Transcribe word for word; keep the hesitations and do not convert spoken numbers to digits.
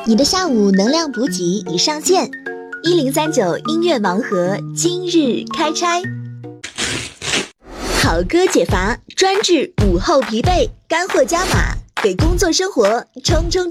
你的下午能量补给已上线，一零三九音乐盲盒今日开拆。好歌解乏，专治午后疲惫，干货加码，给工作生活冲冲冲。